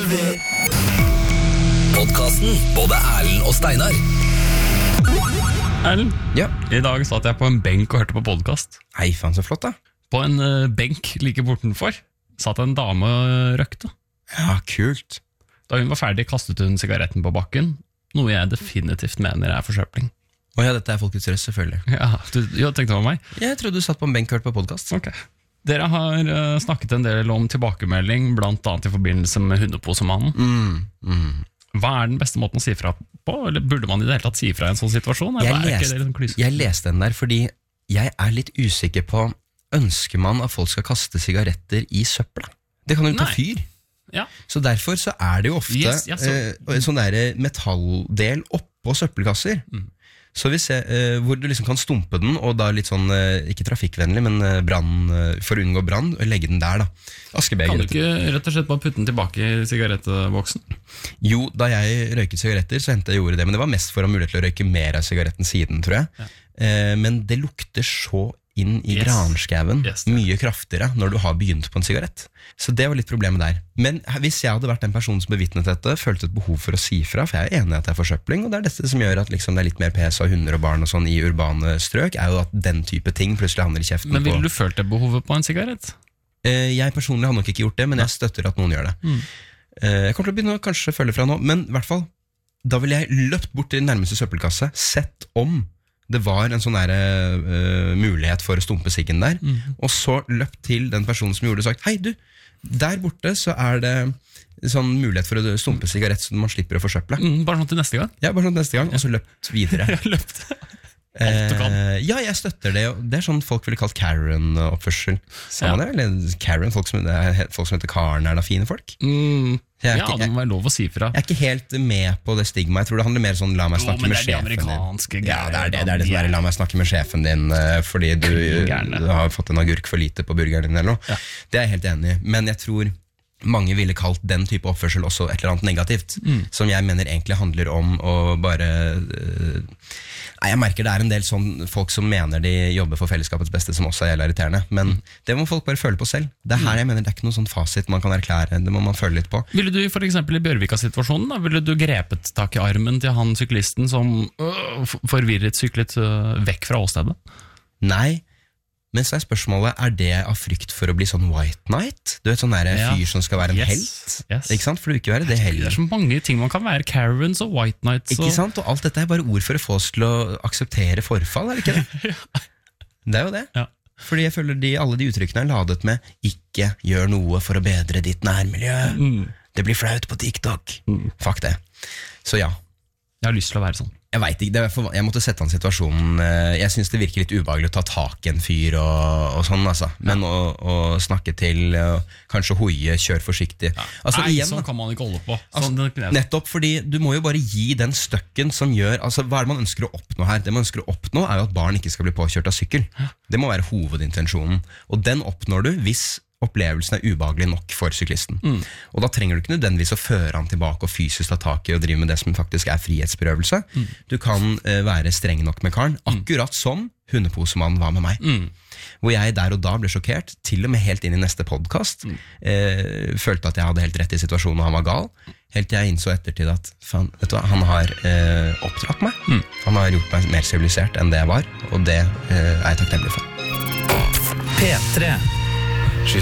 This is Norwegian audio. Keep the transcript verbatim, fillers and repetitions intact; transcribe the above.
Podcasten både Erlend og Steinar. Erlend, Ja. i dag satt jeg på en benk og hørte på podcast. Hei, faen så flott da. På en uh, benk like bortenfor satt en dame og røkte. Ja, kult. Da hun var ferdig kastet hun sigaretten på bakken, noe jeg definitivt mener er forsøpling. Å ja, dette er Folkets Røst, selvfølgelig. Ja, du, jo, tenkte det var meg. Jeg trodde du satt på en benk og hørte på podcast. Ok. Dere har uh, snakket en del om tilbakemelding, blant annet i forbindelse med hundeposemannen. Mm, mm. Hva er den beste måten å si fra på? Eller burde man i det hele tatt si fra i en sånn situasjon? Jeg, Eller er ikke leste, det liksom klysete? jeg leste den der fordi jeg er litt usikker på, ønsker man at folk skal kaste sigaretter i søppel? Det kan jo ta Nei. fyr. Ja. Så derfor så er det jo ofte Yes, ja, så- eh, en sånn der metalldel oppå søppelkasser. Mm. Så vi ser, eh, hvor du liksom kan stumpe den, og da litt sånn, eh, ikke trafikkvennlig, men eh, brann, eh, for å unngå brann, og legge den der da. Kan Askebeger. du ikke rett og slett bare putte den tilbake i sigarettboksen? Jo, da jeg røyket sigaretter, så hendte jeg gjorde det, men det var mest for å ha mulighet til å røyke mer av sigaretten siden, tror jeg. Ja. Eh, men det lukter så inn i Yes. granskauen, Yes, det. mye kraftigere når du har begynt på en sigarett. Så det var litt problemet der. Men hvis jeg hadde vært den personen som bevitnet dette, følte et behov for å si fra, for jeg er enig i at det er forsøpling, og det er dette som gjør at liksom, det er litt mer pes av hunder og barn og sånn i urbane strøk, er jo at den type ting plutselig havner i kjeften Men på. ville du følt det behovet på en sigarett? Eh, jeg personlig har nok ikke gjort det, men jeg støtter at noen gjør det. Mm. Eh, jeg kommer til å begynne å kanskje følge fra nå, men i hvert fall, da ville jeg løpt bort til nærmeste søppelkasse, sett om det var en sånn der, uh, mulighet for å stumpe siggen der, Mm. og så løpt til den personen som gjorde det og sagt, hei du, der borte så er det sånn mulighet for å stumpe sigarett så man slipper å forsøple. Mm, bare sånn til neste gang? Ja, bare sånn neste gang, og så løpt videre. Jeg har løpt alt du kan. Eh, ja, jeg støtter det. og Det er sånn folk ville kalt Karen-oppførsel. Samme det, eller Karen, folk som, det er folk som heter Karen, er da fine folk. Mm. Jeg er, Ja, ikke, det jeg, må være lov å si fra. jeg er ikke helt med på det stigmaet. Jeg tror det handler mer sånn, la meg Jo, snakke men med det er de sjefen din. amerikanske Ja, det er det, greier, det er det som de er, er- la meg snakke med sjefen din, eh, fordi du, Gjerne. du har fått en agurk for lite på burgeren din, eller noe. Ja. Det er jeg helt enig i, men jeg tror mange ville kalt den type oppførsel også et eller annet negativt, Mm. som jeg mener egentlig handler om å bare... eh, Nei, jeg merker det er en del sånn folk som mener de jobber for fellesskapets beste, som også er jævlig irriterende, men det må folk bare føle på selv. Det er her jeg mener det er ikke noen sånn fasit man kan erklære, det må man føle litt på. Ville du for eksempel i Bjørvika-situasjonen, da, ville du grepet tak i armen til han syklisten som øh, f- forvirret syklet øh, vekk fra åstedet? Nei, men så er spørsmålet, er det av frykt for å bli sånn white knight? Du vet, sånn der Ja. fyr som skal være en Yes, helt? yes. Ikke sant? For du ikke være det Det heller. er så mange ting man kan være. Karens og White Knights. Ikke Og... sant? Og alt dette er bare ord for å få oss til å akseptere forfall, er det ikke det? Det er jo det. Ja. Fordi jeg føler de, alle de uttrykkene er ladet med ikke gjør noe for å bedre ditt nærmiljø. Mm. Det blir flaut på TikTok. Mm. Fuck det. Så ja. Jeg har lyst til å være sånn. Jeg vet ikke, det er for, jeg måtte sette an situasjonen. eh, Jeg synes det virker litt ubehagelig å ta tak i en fyr og, og sånn, altså. Men å, å snakke til, og kanskje hoie, kjør forsiktig. Altså, Nei, igjen, sånn da. kan man ikke holde på. Altså, Sånn, det- nettopp fordi du må jo bare gi den støkken som gjør, altså hva er det man ønsker å oppnå her? Det man ønsker å oppnå er jo at barn ikke skal bli påkjørt av sykkel. Det må være hovedintensjonen. Og den oppnår du hvis opplevelsen er ubehagelig nok for syklisten. Mm. Og da trenger du ikke nødvendigvis å føre han tilbake og fysisk ta tak i og drive med det som faktisk er frihetsberøvelse. Mm. Du kan eh, være streng nok med karen, akkurat som hundeposemannen var med meg. Mm. Hvor jeg der og da ble sjokkert, til og med helt inn i neste podcast, Mm. eh, følte at jeg hadde helt rett i situasjonen og han var gal, helt til jeg innså ettertid at faen, vet du hva, han har eh, oppdratt meg. Mm. Han har gjort meg mer sivilisert enn det jeg var, og det eh, er jeg takknemlig for. P tre